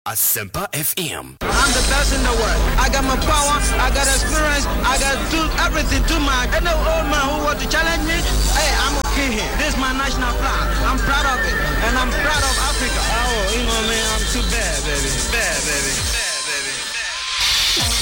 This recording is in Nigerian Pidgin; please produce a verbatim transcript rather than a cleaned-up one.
Asempa F M. I'm the best in the world. I got my power, I got experience, I got do everything too much. Any old man who want to challenge me, hey, I'm okay here. This is my national flag. I'm proud of it, and I'm proud of Africa.